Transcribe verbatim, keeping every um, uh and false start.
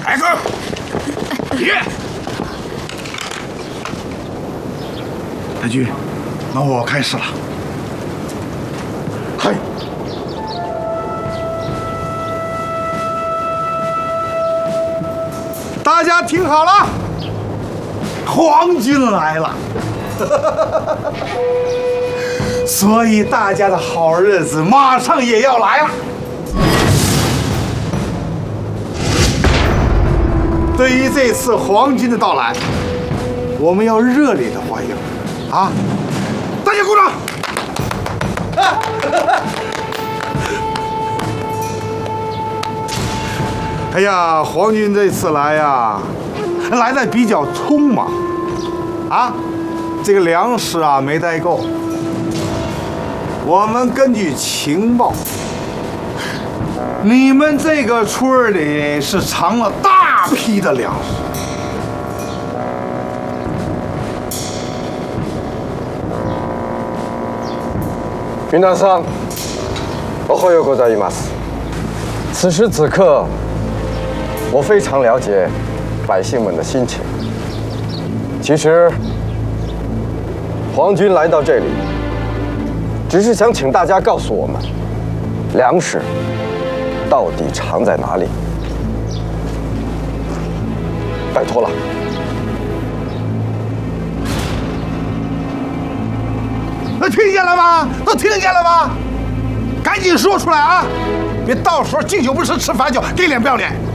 开口！别！太君，那我开始了。嗨！大家听好了，皇军来了。所以大家的好日子马上也要来了。对于这次皇军的到来，我们要热烈的欢迎，啊！大家鼓掌！哎呀，皇军这次来呀，来的比较匆忙，啊，这个粮食啊没带够。我们根据情报，你们这个村里是藏了大批的粮食。 云南桑，おはようございます。此时此刻，我非常了解百姓们的心情。其实，皇军来到这里，只是想请大家告诉我们，粮食到底藏在哪里。拜托了。 那听见了吗？都听见了吗？赶紧说出来啊！别到时候敬酒不吃吃饭酒，给脸不要脸。